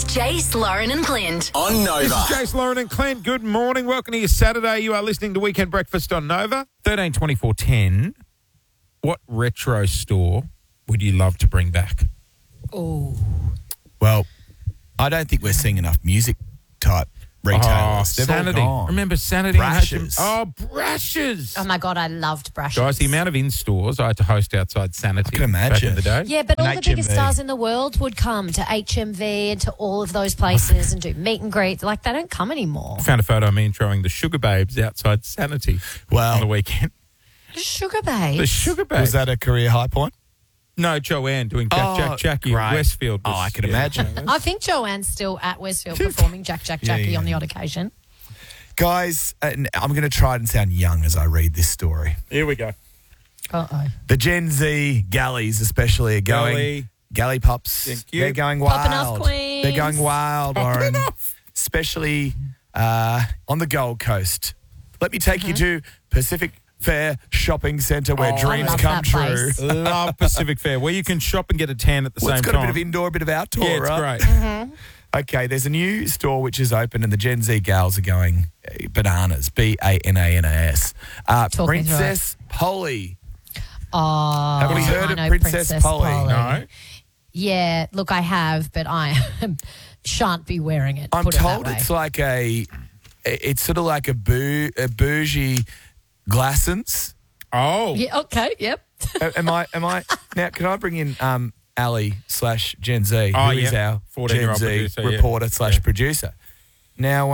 It's Jace, Lauren and Clint. On Nova. This is Jace, Lauren and Clint. Good morning. Welcome to your Saturday. You are listening to Weekend Breakfast on Nova. 13 24 10. What retro store would you love to bring back? Oh. Well, I don't think we're seeing enough music type retailers. They've all Sanity. gone. Remember Sanity? Brashes. Brashes. Oh, my God, I loved Brashes. Guys, the amount of in-stores I had to host outside Sanity I can imagine. back in the day. Yeah, but all And the biggest HMV. stars in the world would come to HMV and to all of those places and do meet and greets. Like, they don't come anymore. I found a photo of me throwing the Sugar Babes outside Sanity Well- on the weekend. Sugar Babes. The Sugar Babes. Was that a career high point? No, Joanne doing Jackie great. at Westfield. Oh, I can imagine. I think Joanne's still at Westfield performing Jackie yeah. on the odd occasion. Guys, and I'm going to try and sound young as I read this story. Here we go. Uh-oh. The Gen Z galleys especially are going... Galley. Galley pups. Thank you. They're going Popping wild. off, queens. They're going wild, Popping Lauren. Especially on the Gold Coast. Let me take you to Pacific Fair Shopping Centre where dreams love come that true. place. Love Pacific Fair, where you can shop and get a tan at the Well, same it's got time. a bit of indoor, a bit of outdoor, yeah, it's right? great. Okay, there's a new store which is open and the Gen Z gals are going bananas. Bananas. Talk me through Princess Polly. Oh, Have we heard I of know Princess Polly? No. Yeah, look, I have, but I shan't be wearing it. I'm put it that told way. it's like it's sort of like a bougie Glassons. Oh. Yeah, okay, yep. Am I now? Can I bring in Ali / Gen Z, Oh, who is yeah. our 14-year-old Gen Z producer, yeah. reporter / Yeah. producer? Now,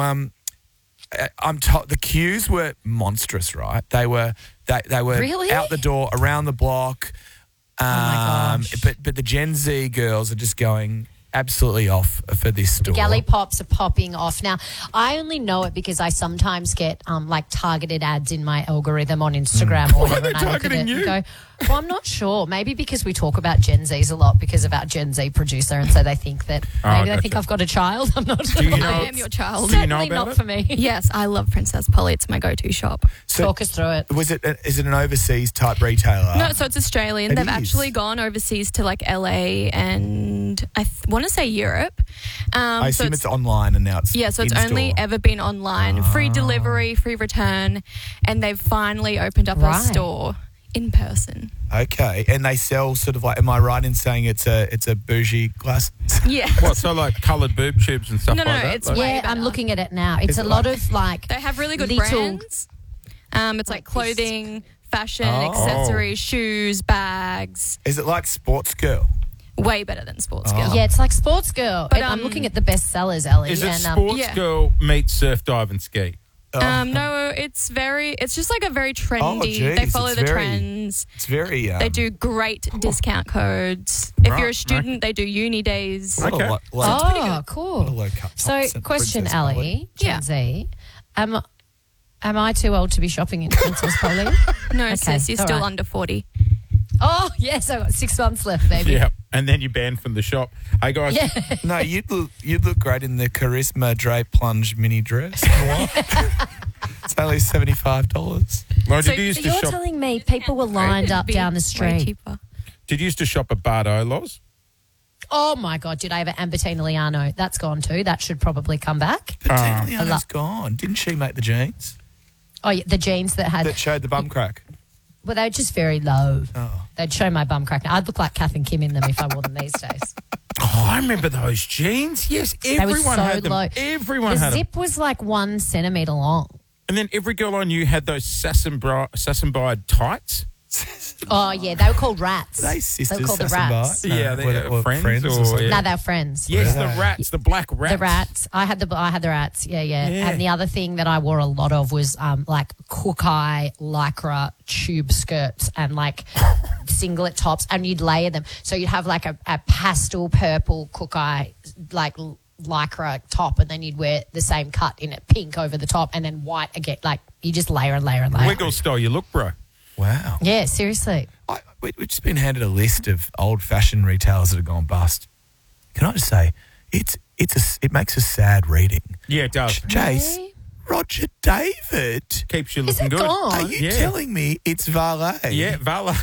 I'm told the queues were monstrous, right? They were Really? out the door, around the block. my gosh. But the Gen Z girls are just going absolutely off for this store. Galley pops are popping off. Now, I only know it because I sometimes get like targeted ads in my algorithm on Instagram or whatever. they And I look at targeting it you? and go, well, I'm not sure. Maybe because we talk about Gen Zs a lot because of our Gen Z producer. And so they think that maybe they think gotcha. I've got a child. I'm not sure. Do you know- I am your child. Do you know Certainly about not it? for me. Yes, I love Princess Polly. It's my go-to shop. So Talk us through it. is it an overseas type retailer? No, so it's Australian. It They've is. actually gone overseas to like LA and I want to say Europe. I so assume it's online and now it's yeah, so it's in-store. only ever been online, free delivery, free return, and they've finally opened up Right. a store in person. Okay, and they sell sort of like. Am I right in saying it's a bougie glass? Yeah. What, so like coloured boob tubes and stuff No, like that? it's Like- way Yeah, I'm better. looking at it now. It's Is a it lot like- of like They have really good little- brands. It's like clothing, fashion, Oh. accessories, shoes, bags. Is it like Sports Girl? Way better than Sports Oh. Girl. Yeah, it's like Sports Girl. But, I'm looking at the best sellers, Ellie. Is it and, sports yeah. girl meets surf, dive and ski? No, it's just like a very trendy. geez, they follow it's the very- trends. It's very. They do great discount codes. If Right, you're a student, they do uni days. What a Okay. lo- oh, what a cool. low cut So, tops and question, Princess Ellie, Polly. Gen Yeah. Z, am I too old to be shopping in Princess Polly? No, Okay, sis, you're all still right. under 40. Oh, yes, I've got 6 months left, baby. Yeah. And then you're banned from the shop. Hey, guys. Yeah. No, you'd look great in the Charisma Drape Plunge mini dress. It's only $75. Well, So did you used So to you're shop? telling me people were lined up Be down the way street? cheaper. Did you used to shop at Bardo, Loz? Oh, my God, did I ever? And Bettina Liano, that's gone too. That should probably come back. But I Liana's love- gone. Didn't she make the jeans Oh, yeah, the jeans that had, that showed the bum crack? well, they were just very low. Oh. They'd show my bum crack. I'd look like Kath and Kim in them if I wore them these days. Oh, I remember those jeans. Yes, They were everyone so had them. low. Everyone The had them. zip was like 1 centimetre long. And then every girl I knew had those Sassenbide tights. Oh, yeah, they were called rats. Are they sisters? They were called the Sassenbite? rats. No, Yeah, they were were friends or- something? No, they were friends. Yes, Really? the rats, the black rats. The rats. I had the rats. Yeah. Yeah. And the other thing that I wore a lot of was like Cook-Eye lycra tube skirts and like singlet tops, and you'd layer them. So you'd have like a pastel purple Cook-Eye like lycra top, and then you'd wear the same cut in it, pink over the top, and then white again. Like you just layer and layer and layer. Wiggle style you look, bro. Wow. Yeah, seriously. We've just been handed a list of old-fashioned retailers that have gone bust. Can I just say, it makes a sad reading. Yeah, it does. Jace, Really? Roger David. Keeps you Is looking it good. gone? Are you Yeah. telling me it's valet? Yeah, Vala.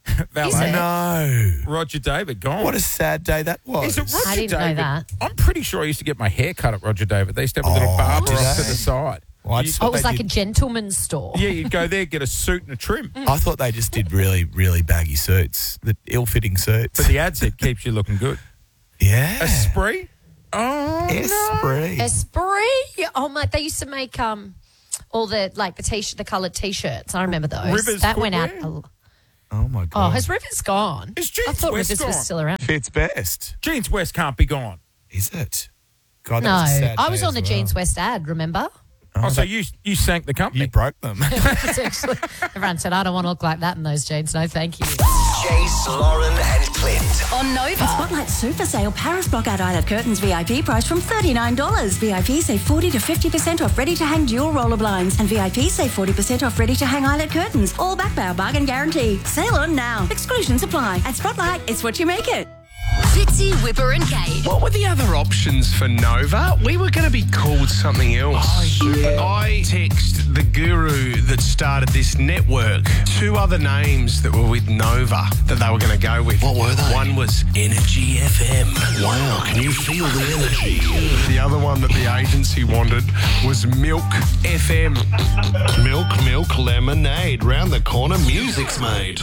Valet. No. Roger David gone. What a sad day that was. Is it Roger I didn't know David? that. I'm pretty sure I used to get my hair cut at Roger David. They used to have a little barber did off to they? the side. Well, I You- just Oh, thought it was they like a did- gentleman's store. yeah, you'd go there, get a suit and a trim. I thought they just did really, really baggy suits, the ill-fitting suits. But the ad said keeps you looking good. yeah. Esprit? Oh, Esprit. Esprit. Oh my! They used to make all the the coloured t-shirts. I remember those. Rivers that went out. footwear? Oh, my Oh, God. has Rivers gone? Is Jeans I thought West Rivers was gone? still around. Fits best. Jeans West can't be gone. Is it? God, that No, was a sad I day was on as the well. Jeans West ad. Remember? Oh, so you sank the company. You broke them. Essentially, everyone said, "I don't want to look like that in those jeans." No, thank you. Jace, Lauren, and Clint. On Nova. Spotlight Super Sale Paris Blockout Island Curtains VIP price from $39. VIP save 40 to 50% off ready-to-hang dual roller blinds. And VIP save 40% off ready-to-hang eyelet curtains. All backed by our bargain guarantee. Sale on now. Exclusions apply. At Spotlight, it's what you make it. Fitzy, Whipper, and Kate. What were the other options for Nova? We were going to be called something else. I text the guru that started this network 2 other names that were with Nova that they were going to go with. What were they? One was Energy FM. Wow, can you feel the energy? The other one that the agency wanted was Milk FM. Milk, lemonade. Round the corner, music's made.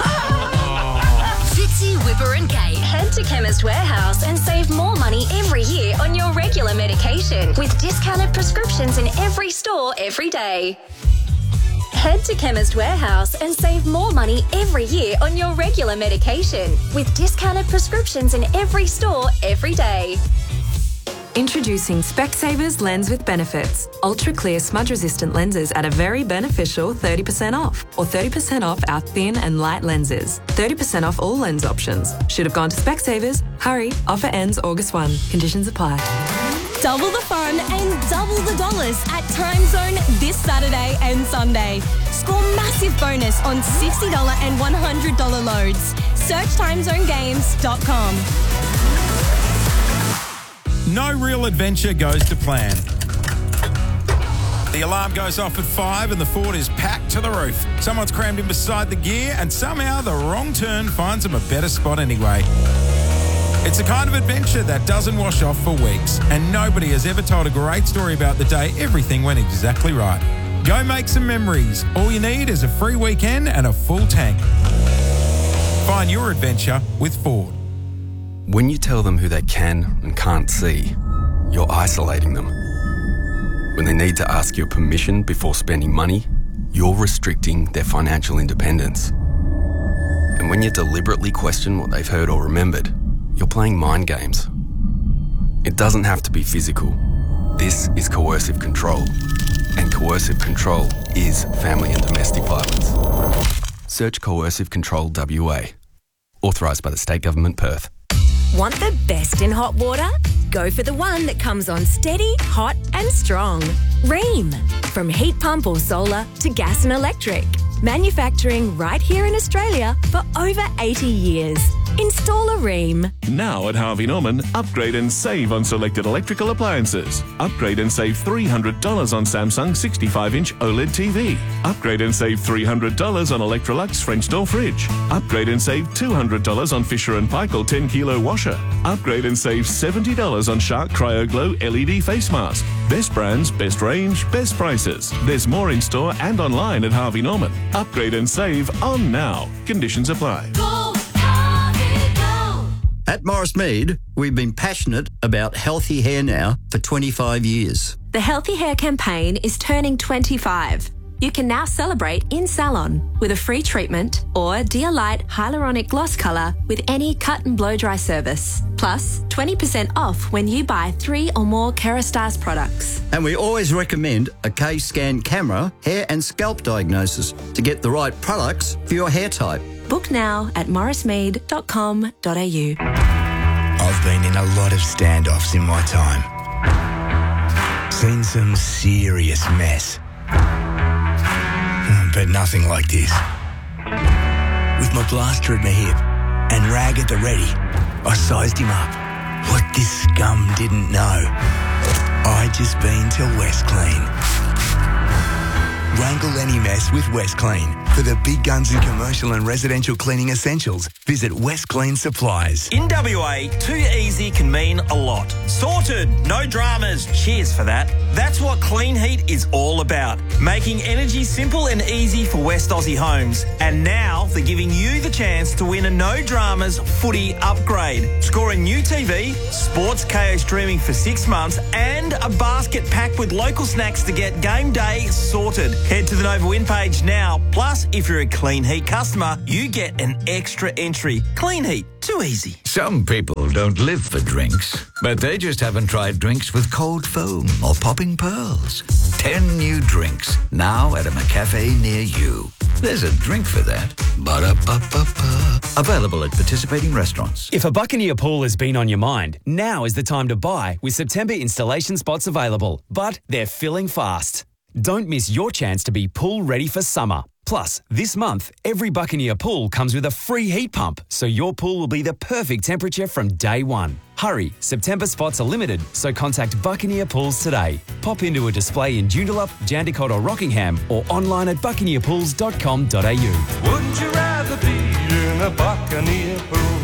Fitzy, Whipper, and Kate. Head to Chemist Warehouse and save more money every year on your regular medication with discounted prescriptions in every store every day. Head to Chemist Warehouse and save more money every year on your regular medication with discounted prescriptions in every store every day. Introducing Specsavers Lens with Benefits. Ultra clear smudge resistant lenses at a very beneficial 30% off. Or 30% off our thin and light lenses. 30% off all lens options. Should have gone to Specsavers. Hurry, offer ends August 1. Conditions apply. Double the fun and double the dollars at Time Zone this Saturday and Sunday. Score massive bonus on $60 and $100 loads. Search timezonegames.com. No real adventure goes to plan. The alarm goes off at 5 and the Ford is packed to the roof. Someone's crammed in beside the gear and somehow the wrong turn finds them a better spot anyway. It's the kind of adventure that doesn't wash off for weeks, and nobody has ever told a great story about the day everything went exactly right. Go make some memories. All you need is a free weekend and a full tank. Find your adventure with Ford. When you tell them who they can and can't see, you're isolating them. When they need to ask your permission before spending money, you're restricting their financial independence. And when you deliberately question what they've heard or remembered, you're playing mind games. It doesn't have to be physical. This is coercive control. And coercive control is family and domestic violence. Search Coercive Control WA. Authorised by the State Government, Perth. Want the best in hot water? Go for the one that comes on steady, hot and strong. Rheem. From heat pump or solar to gas and electric. Manufacturing right here in Australia for over 80 years. Install a Rheem. Now at Harvey Norman, upgrade and save on selected electrical appliances. Upgrade and save $300 on Samsung 65-inch OLED TV. Upgrade and save $300 on Electrolux French door fridge. Upgrade and save $200 on Fisher & Paykel 10-kilo washer. Upgrade and save $70 on Shark Cryo Glow LED face mask. Best brands, best range, best prices. There's more in store and online at Harvey Norman. Upgrade and save on now. Conditions apply. At Morris Mead, we've been passionate about healthy hair now for 25 years. The Healthy Hair campaign is turning 25. You can now celebrate in salon with a free treatment or Dear Light Hyaluronic Gloss Colour with any cut and blow dry service. Plus, 20% off when you buy 3 or more Kerastase products. And we always recommend a K-Scan camera, hair and scalp diagnosis to get the right products for your hair type. Book now at morrismead.com.au. I've been in a lot of standoffs in my time. Seen some serious mess. But nothing like this. With my blaster at my hip and rag at the ready, I sized him up. What this scum didn't know, I'd just been to West Clean. Wrangle any mess with West Clean, For the big guns in commercial and residential cleaning essentials, visit West Clean Supplies. In WA, too easy can mean a lot. Sorted, no dramas, cheers for that. That's what Clean Heat is all about. Making energy simple and easy for West Aussie homes. And now they're giving you the chance to win a no dramas footy upgrade. Score a new TV, Sports KO streaming for 6 months, and a basket packed with local snacks to get game day sorted. Head to the Nova Win page now. Plus, if you're a Clean Heat customer, you get an extra entry. Clean Heat, too easy. Some people don't live for drinks, but they just haven't tried drinks with cold foam or popping pearls. 10 new drinks, now at a McCafe near you. There's a drink for that. Ba-da-ba-ba-ba. Available at participating restaurants. If a Buccaneer pool has been on your mind, now is the time to buy with September installation spots available. But they're filling fast. Don't miss your chance to be pool ready for summer. Plus, this month, every Buccaneer pool comes with a free heat pump, so your pool will be the perfect temperature from day one. Hurry, September spots are limited, so contact Buccaneer Pools today. Pop into a display in Joondalup, Jandakot or Rockingham, or online at buccaneerpools.com.au. Wouldn't you rather be in a Buccaneer pool?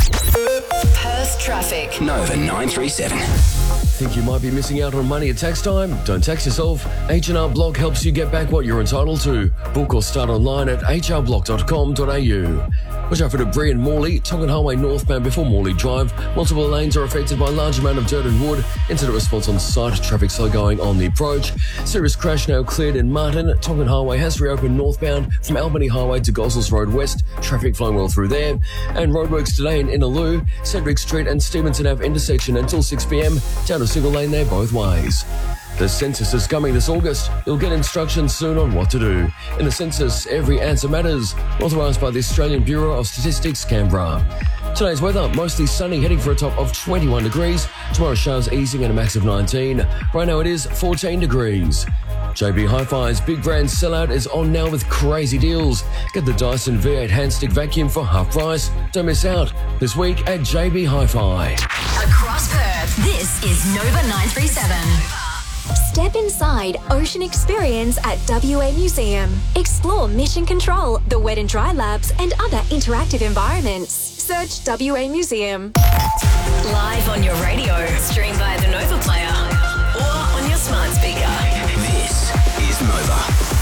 Perth traffic. Nova 937. Think you might be missing out on money at tax time? Don't tax yourself. H&R Block helps you get back what you're entitled to. Book or start online at hrblock.com.au. Watch out for debris in Morley, Tongan Highway northbound before Morley Drive. Multiple lanes are affected by a large amount of dirt and wood. Incident response on site. Traffic slow going on the approach. Serious crash now cleared in Martin. Tongan Highway has reopened northbound from Albany Highway to Gossels Road West. Traffic flowing well through there. And roadworks today in Innaloo, Cedric Street and Stevenson Ave intersection until 6 p.m. Down a single lane there both ways. The census is coming this August. You'll get instructions soon on what to do. In the census, every answer matters. Authorised by the Australian Bureau of Statistics, Canberra. Today's weather, mostly sunny, heading for a top of 21 degrees. Tomorrow showers easing at a max of 19. Right now it is 14 degrees. JB Hi-Fi's Big Brand Sellout is on now with crazy deals. Get the Dyson V8 Handstick Vacuum for half price. Don't miss out this week at JB Hi-Fi. Across Perth, this is Nova 937. Step inside Ocean Experience at WA Museum. Explore Mission Control, the Wet and Dry Labs, and other interactive environments. Search WA Museum. Live on your radio, stream via the Nova Player, or on your smart speaker. This is Nova.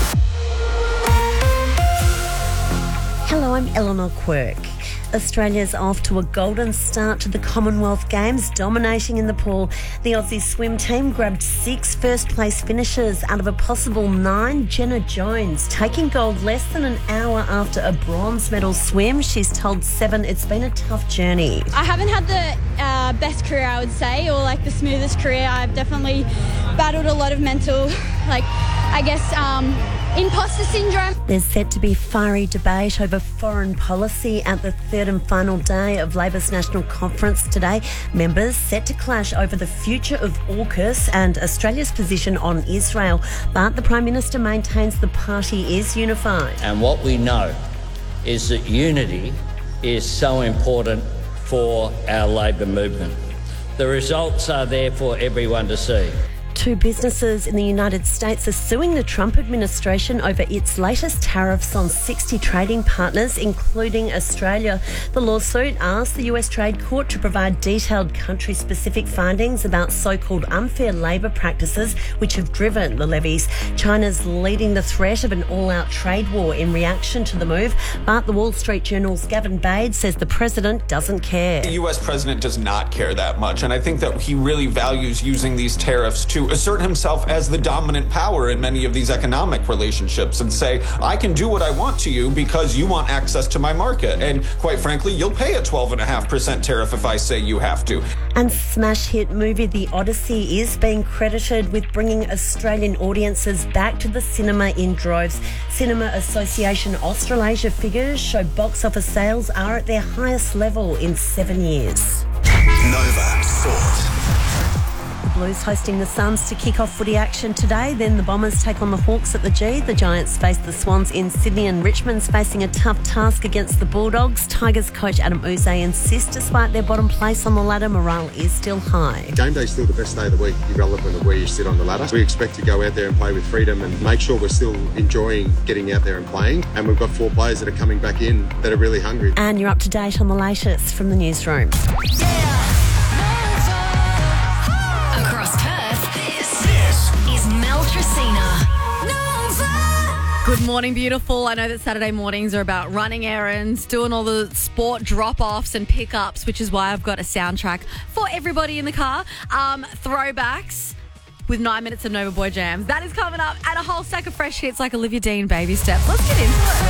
Hello, I'm Eleanor Quirk. Australia's off to a golden start to the Commonwealth Games, dominating in the pool. The Aussie swim team grabbed 6 first-place finishes out of a possible 9. Jenna Jones taking gold less than an hour after a bronze medal swim. She's told Seven it's been a tough journey. I haven't had the best career, I would say, or like the smoothest career. I've definitely battled a lot of mental, imposter syndrome. There's set to be fiery debate over foreign policy at the third and final day of Labor's National Conference today. Members set to clash over the future of AUKUS and Australia's position on Israel. But the Prime Minister maintains the party is unified. And what we know is that unity is so important for our Labor movement. The results are there for everyone to see. 2 businesses in the United States are suing the Trump administration over its latest tariffs on 60 trading partners, including Australia. The lawsuit asks the US Trade Court to provide detailed country-specific findings about so-called unfair labour practices which have driven the levies. China's leading the threat of an all-out trade war in reaction to the move, but the Wall Street Journal's Gavin Bade says the president doesn't care. The US president does not care that much, and I think that he really values using these tariffs to assert himself as the dominant power in many of these economic relationships and say, I can do what I want to you because you want access to my market. And quite frankly, you'll pay a 12.5% tariff if I say you have to. And smash hit movie The Odyssey is being credited with bringing Australian audiences back to the cinema in droves. Cinema Association Australasia figures show box office sales are at their highest level in 7 years. Nova Sport. Blues hosting the Suns to kick off footy action today. Then the Bombers take on the Hawks at the G. The Giants face the Swans in Sydney, and Richmond's facing a tough task against the Bulldogs. Tigers coach Adam Uze insists despite their bottom place on the ladder, morale is still high. Game day is still the best day of the week, irrelevant of where you sit on the ladder. We expect to go out there and play with freedom and make sure we're still enjoying getting out there and playing. And we've got 4 players that are coming back in that are really hungry. And you're up to date on the latest from the newsroom. Across Perth, this is Mel Tracina. Good morning, beautiful. I know that Saturday mornings are about running errands, doing all the sport drop-offs and pickups, which is why I've got a soundtrack for everybody in the car. Throwbacks with 9 minutes of Nova Boy Jams. That is coming up, and a whole stack of fresh hits like Olivia Dean, Baby Steps. Let's get into it.